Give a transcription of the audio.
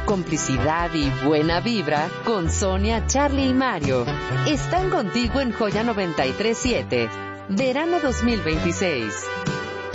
complicidad y buena vibra con Sonia, Charlie y Mario. Están contigo en Joya 93.7, verano 2026.